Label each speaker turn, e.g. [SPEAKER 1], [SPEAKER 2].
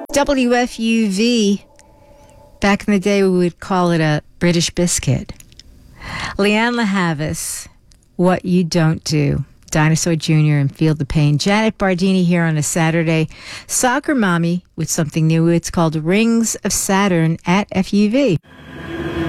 [SPEAKER 1] WFUV. Back in the day, we would call it a British biscuit. Leanne LaHavis, What You Don't Do. Dinosaur Jr. and Feel the Pain. Janet Bardini here on a Saturday. Soccer Mommy with something new. It's called Rings of Saturn at FUV.